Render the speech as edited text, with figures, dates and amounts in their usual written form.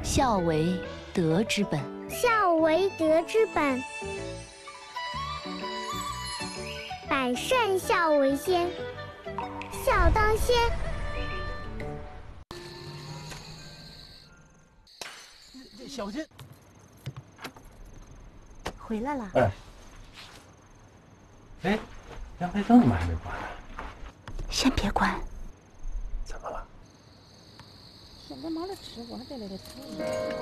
孝为德之本。 孝为德之本。百善孝为先，孝当先。 小心！ 回来了。 哎，阳台灯怎么还没关呢？ 先别关。 怎么了？ 现在忙着吃，我还在那里吃。